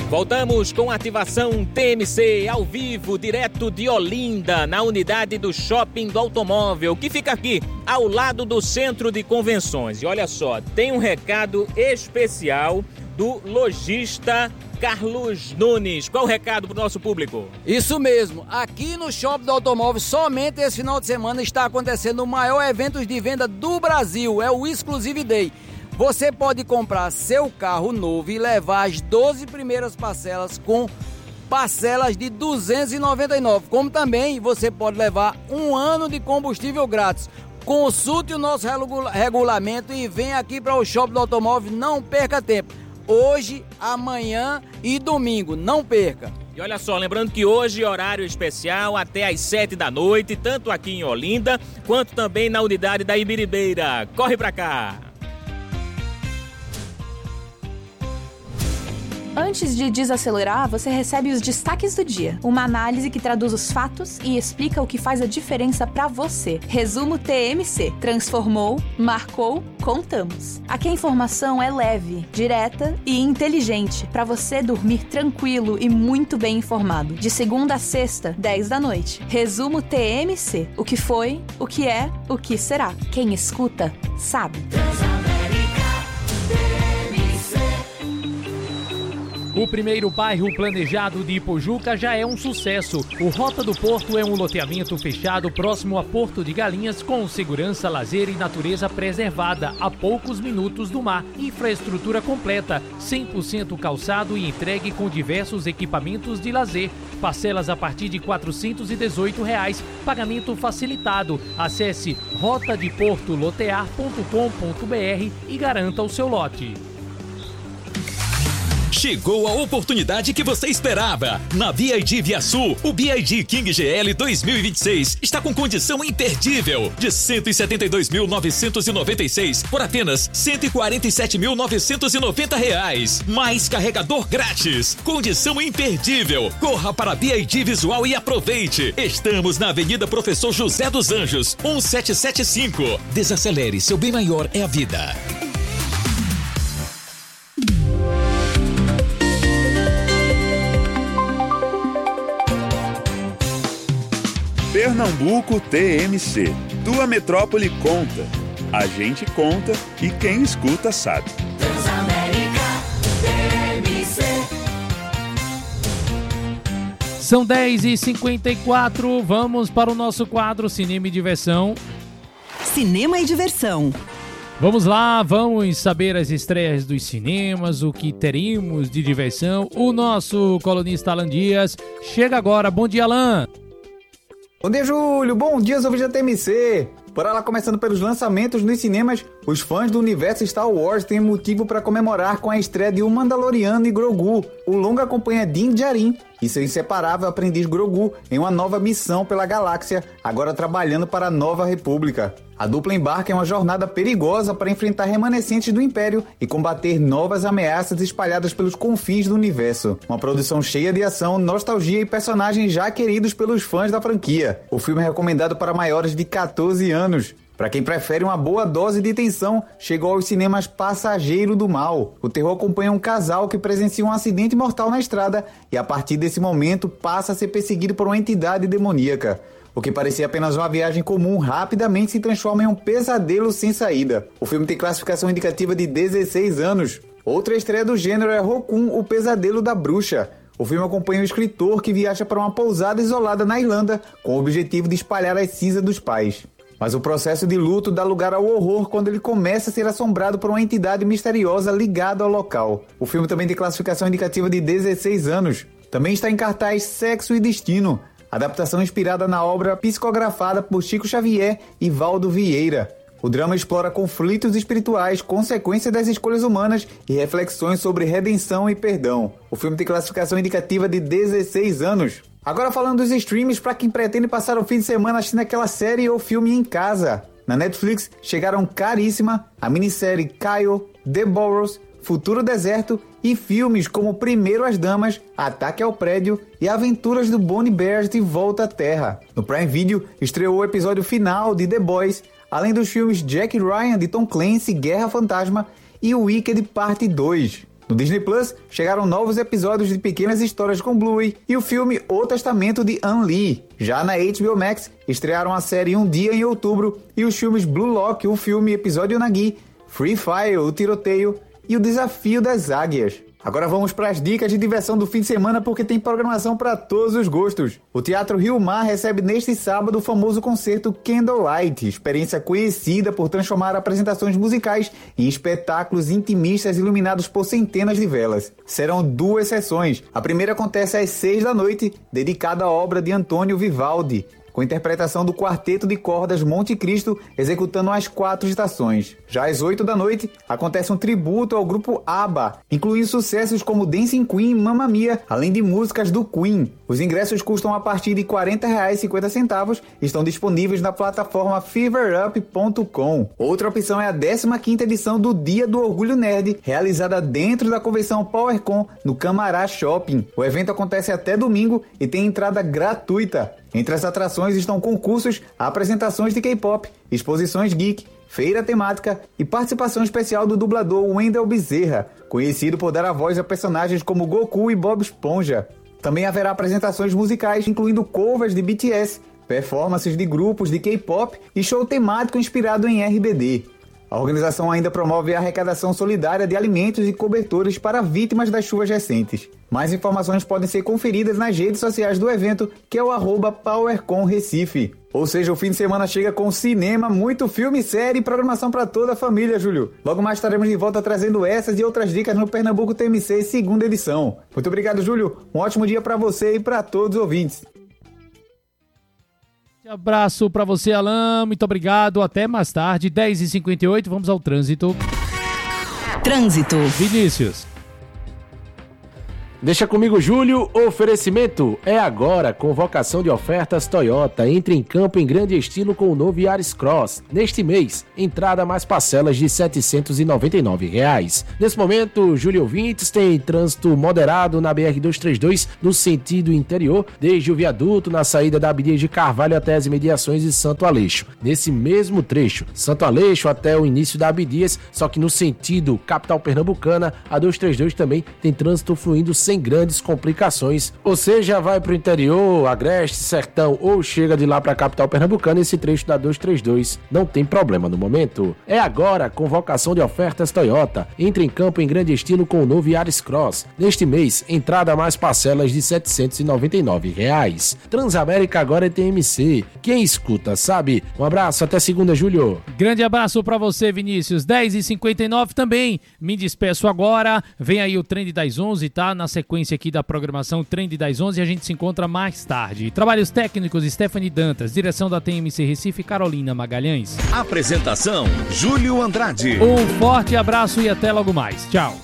Voltamos com a ativação TMC ao vivo, direto de Olinda, na unidade do Shopping do Automóvel, que fica aqui ao lado do Centro de Convenções. E olha só, tem um recado especial do lojista Carlos Nunes. Qual o recado para o nosso público? Isso mesmo, aqui no Shopping do Automóvel, somente esse final de semana está acontecendo o maior evento de venda do Brasil, é o Exclusive Day. Você pode comprar seu carro novo e levar as 12 primeiras parcelas com parcelas de R$ 299. Como também você pode levar um ano de combustível grátis. Consulte o nosso regulamento e venha aqui para o Shopping do Automóvel, não perca tempo. Hoje, amanhã e domingo, não perca. E olha só, lembrando que hoje horário especial até às 7 da noite, tanto aqui em Olinda, quanto também na unidade da Ibiribeira. Corre pra cá! Antes de desacelerar, você recebe os destaques do dia. Uma análise que traduz os fatos e explica o que faz a diferença pra você. Resumo TMC. Transformou, marcou, contamos. Aqui a informação é leve, direta e inteligente, pra você dormir tranquilo e muito bem informado. De segunda a sexta, 10 da noite. Resumo TMC. O que foi, o que é, o que será. Quem escuta, sabe. O primeiro bairro planejado de Ipojuca já é um sucesso. O Rota do Porto é um loteamento fechado próximo a Porto de Galinhas com segurança, lazer e natureza preservada a poucos minutos do mar. Infraestrutura completa, 100% calçado e entregue com diversos equipamentos de lazer. Parcelas a partir de R$ 418, pagamento facilitado. Acesse rotadeportolotear.com.br e garanta o seu lote. Chegou a oportunidade que você esperava. Na BYD Viasul, o BYD King GL 2026 está com condição imperdível de R$ 172.996 por apenas R$ 147.990. Mais carregador grátis. Condição imperdível. Corra para a BYD Visual e aproveite. Estamos na Avenida Professor José dos Anjos, 1775. Desacelere, seu bem maior é a vida. Pernambuco TMC. Tua metrópole conta. A gente conta e quem escuta sabe. Transamérica TMC. São 10h54, vamos para o nosso quadro Cinema e Diversão. Cinema e Diversão. Vamos lá, vamos saber as estreias dos cinemas, o que teremos de diversão. O nosso colunista Alan Dias chega agora. Bom dia, Alan. Bom dia, Júlio. Bom dia, ouvintes da TMC. Bora lá, começando pelos lançamentos nos cinemas. Os fãs do universo Star Wars têm motivo para comemorar com a estreia de O Mandaloriano e Grogu. O longa acompanha Din Djarin e seu inseparável aprendiz Grogu em uma nova missão pela galáxia, agora trabalhando para a Nova República. A dupla embarca em uma jornada perigosa para enfrentar remanescentes do Império e combater novas ameaças espalhadas pelos confins do universo. Uma produção cheia de ação, nostalgia e personagens já queridos pelos fãs da franquia. O filme é recomendado para maiores de 14 anos. Para quem prefere uma boa dose de tensão, chegou aos cinemas Passageiro do Mal. O terror acompanha um casal que presencia um acidente mortal na estrada e, a partir desse momento, passa a ser perseguido por uma entidade demoníaca. O que parecia apenas uma viagem comum rapidamente se transforma em um pesadelo sem saída. O filme tem classificação indicativa de 16 anos. Outra estreia do gênero é Rokun, o Pesadelo da Bruxa. O filme acompanha um escritor que viaja para uma pousada isolada na Irlanda com o objetivo de espalhar as cinzas dos pais. Mas o processo de luto dá lugar ao horror quando ele começa a ser assombrado por uma entidade misteriosa ligada ao local. O filme também tem classificação indicativa de 16 anos. Também está em cartaz Sexo e Destino, adaptação inspirada na obra psicografada por Chico Xavier e Valdo Vieira. O drama explora conflitos espirituais, consequências das escolhas humanas e reflexões sobre redenção e perdão. O filme tem classificação indicativa de 16 anos. Agora falando dos streams, para quem pretende passar o fim de semana assistindo aquela série ou filme em casa. Na Netflix chegaram Caríssima, a minissérie Kyle, The Burrows, Futuro Deserto e filmes como Primeiro as Damas, Ataque ao Prédio e Aventuras do Bonnie Bears de Volta à Terra. No Prime Video estreou o episódio final de The Boys, além dos filmes Jack Ryan de Tom Clancy, Guerra Fantasma e Wicked Parte 2. No Disney Plus, chegaram novos episódios de Pequenas Histórias com Bluey e o filme O Testamento de An Lee. Já na HBO Max, estrearam a série Um Dia em Outubro e os filmes Blue Lock, o filme Episódio Nagi, Free Fire, o Tiroteio e o Desafio das Águias. Agora vamos para as dicas de diversão do fim de semana porque tem programação para todos os gostos. O Teatro Rio Mar recebe neste sábado o famoso concerto Candlelight, experiência conhecida por transformar apresentações musicais em espetáculos intimistas iluminados por centenas de velas. Serão 2 sessões. A primeira acontece às 6 da noite, dedicada à obra de Antônio Vivaldi, com interpretação do Quarteto de Cordas Monte Cristo, executando as 4 estações. Já às 8 da noite, acontece um tributo ao grupo ABBA, incluindo sucessos como Dancing Queen e Mamma Mia, além de músicas do Queen. Os ingressos custam a partir de R$ 40,50 e estão disponíveis na plataforma feverup.com. Outra opção é a 15ª edição do Dia do Orgulho Nerd, realizada dentro da convenção PowerCon, no Camará Shopping. O evento acontece até domingo e tem entrada gratuita. Entre as atrações estão concursos, apresentações de K-pop, exposições geek, feira temática e participação especial do dublador Wendell Bezerra, conhecido por dar a voz a personagens como Goku e Bob Esponja. Também haverá apresentações musicais, incluindo covers de BTS, performances de grupos de K-pop e show temático inspirado em RBD. A organização ainda promove a arrecadação solidária de alimentos e cobertores para vítimas das chuvas recentes. Mais informações podem ser conferidas nas redes sociais do evento, que é o @PowerConRecife. Ou seja, o fim de semana chega com cinema, muito filme, série e programação para toda a família, Júlio. Logo mais estaremos de volta trazendo essas e outras dicas no Pernambuco TMC, segunda edição. Muito obrigado, Júlio. Um ótimo dia para você e para todos os ouvintes. Abraço para você, Alan. Muito obrigado. Até mais tarde, 10h58. Vamos ao trânsito. Trânsito. Vinícius. Deixa comigo, Júlio. Oferecimento é agora. Convocação de ofertas Toyota. Entre em campo em grande estilo com o novo Yaris Cross. Neste mês, entrada mais parcelas de R$ 799. Nesse momento, Júlio ouvintes, tem trânsito moderado na BR-232 no sentido interior, desde o viaduto na saída da Abdias de Carvalho até as imediações de Santo Aleixo. Nesse mesmo trecho, Santo Aleixo até o início da Abdias, só que no sentido capital pernambucana, a 232 também tem trânsito fluindo sem grandes complicações. Ou seja, vai para o interior, Agreste, Sertão ou chega de lá para a capital pernambucana, esse trecho da 232 não tem problema no momento. É agora convocação de ofertas Toyota. Entre em campo em grande estilo com o novo Yaris Cross. Neste mês, entrada mais parcelas de R$ 799. Transamérica agora é TMC. Quem escuta sabe. Um abraço, até segunda, Júlio. Grande abraço para você, Vinícius. 10h59 também. Me despeço agora. Vem aí o Trend das 11, tá? Na sequência aqui da programação Trend das 11 e a gente se encontra mais tarde. Trabalhos técnicos Stephanie Dantas, direção da TMC Recife, Carolina Magalhães. Apresentação Júlio Andrade. Um forte abraço e até logo mais. Tchau.